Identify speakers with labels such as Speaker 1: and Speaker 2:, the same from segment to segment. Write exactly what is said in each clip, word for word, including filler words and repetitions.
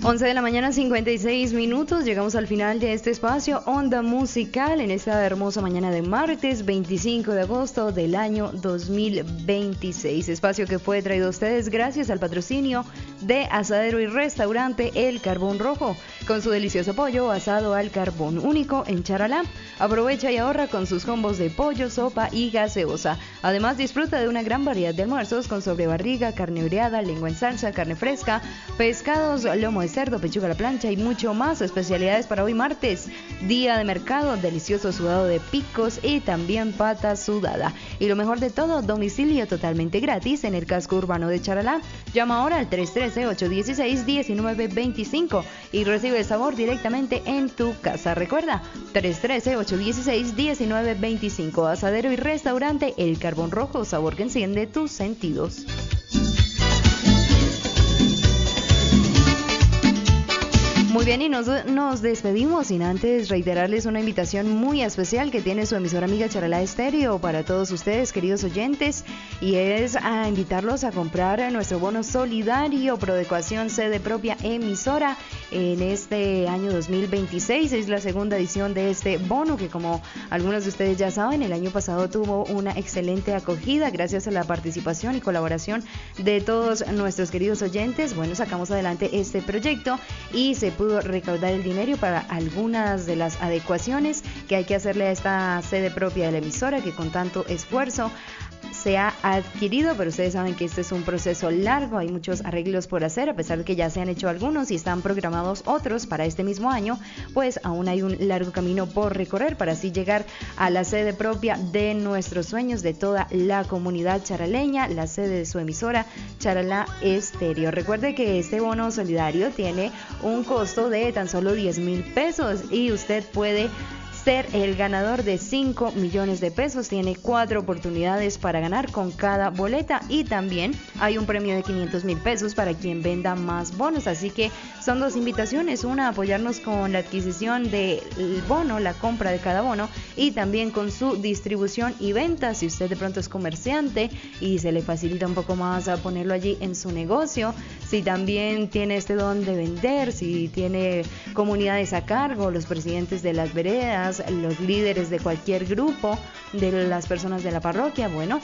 Speaker 1: once de la mañana, cincuenta y seis minutos. Llegamos al final de este espacio Onda Musical en esta hermosa mañana de martes veinticinco de agosto del año dos mil veintiséis. Espacio que fue traído a ustedes gracias al patrocinio de Asadero y Restaurante El Carbón Rojo, con su delicioso pollo asado al carbón único en Charalá. Aprovecha y ahorra con sus combos de pollo, sopa y gaseosa. Además, disfruta de una gran variedad de almuerzos con sobrebarriga, carne oreada, lengua en salsa, carne fresca, pescados, lomo de cerdo, pechuga a la plancha y mucho más. Especialidades para hoy martes, día de mercado, delicioso sudado de picos y también pata sudada. Y lo mejor de todo, domicilio totalmente gratis en el casco urbano de Charalá. Llama ahora al tres uno tres, ocho uno seis, uno nueve dos cinco y recibe el sabor directamente en tu casa. Recuerda, tres uno tres, ocho uno seis, uno nueve dos cinco. Asadero y Restaurante El Carbón Rojo, sabor que enciende tus sentidos. Muy bien, y nos, nos despedimos sin antes reiterarles una invitación muy especial que tiene su emisora amiga Charalá Estéreo para todos ustedes, queridos oyentes, y es a invitarlos a comprar nuestro bono solidario Proadecuación Sede Propia Emisora en este año dos mil veintiséis. Es la segunda edición de este bono que, como algunos de ustedes ya saben, el año pasado tuvo una excelente acogida gracias a la participación y colaboración de todos nuestros queridos oyentes. Bueno, sacamos adelante este proyecto y se pudo recaudar el dinero para algunas de las adecuaciones que hay que hacerle a esta sede propia de la emisora que con tanto esfuerzo se ha adquirido, pero ustedes saben que este es un proceso largo, hay muchos arreglos por hacer, a pesar de que ya se han hecho algunos y están programados otros para este mismo año, pues aún hay un largo camino por recorrer para así llegar a la sede propia de nuestros sueños, de toda la comunidad charaleña, la sede de su emisora Charalá Estéreo. Recuerde que este bono solidario tiene un costo de tan solo diez mil pesos y usted puede ser el ganador de cinco millones de pesos. Tiene cuatro oportunidades para ganar con cada boleta y también hay un premio de quinientos mil pesos para quien venda más bonos. Así que son dos invitaciones, una apoyarnos con la adquisición del bono, la compra de cada bono y también con su distribución y venta. Si usted de pronto es comerciante y se le facilita un poco más a ponerlo allí en su negocio, si también tiene este don de vender, si tiene comunidades a cargo, los presidentes de las veredas, los líderes de cualquier grupo, de las personas de la parroquia, bueno,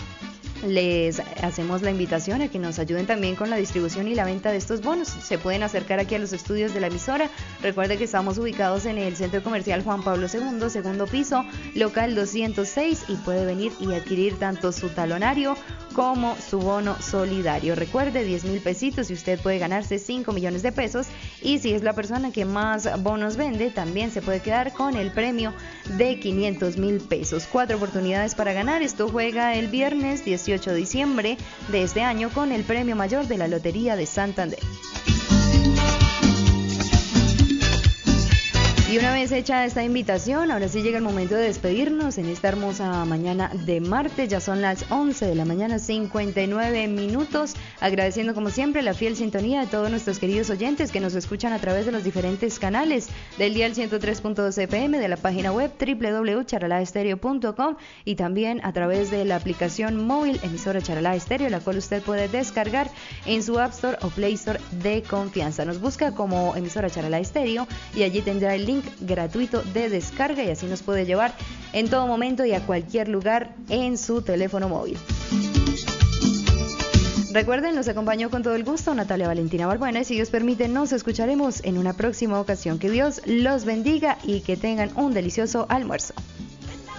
Speaker 1: les hacemos la invitación a que nos ayuden también con la distribución y la venta de estos bonos. Se pueden acercar aquí a los estudios de la emisora. Recuerde que estamos ubicados en el Centro Comercial Juan Pablo segundo, segundo piso, local doscientos seis, y puede venir y adquirir tanto su talonario como su bono solidario. Recuerde, diez mil pesitos y usted puede ganarse cinco millones de pesos, y si es la persona que más bonos vende, también se puede quedar con el premio de quinientos mil pesos. Cuatro oportunidades para ganar. Esto juega el viernes dieciocho de diciembre de este año con el premio mayor de la Lotería de Santander. Y una vez hecha esta invitación, ahora sí llega el momento de despedirnos en esta hermosa mañana de martes. Ya son las once de la mañana, cincuenta y nueve minutos. Agradeciendo como siempre la fiel sintonía de todos nuestros queridos oyentes que nos escuchan a través de los diferentes canales del dial ciento tres punto dos F M, de la página web doble u doble u doble u punto charalá estéreo punto com y también a través de la aplicación móvil emisora Charalá Estéreo, la cual usted puede descargar en su App Store o Play Store de confianza. Nos busca como emisora Charalá Estéreo y allí tendrá el link gratuito de descarga y así nos puede llevar en todo momento y a cualquier lugar en su teléfono móvil. Recuerden, nos acompañó con todo el gusto Natalia Valentina Balbuena y si Dios permite nos escucharemos en una próxima ocasión. Que Dios los bendiga y que tengan un delicioso almuerzo.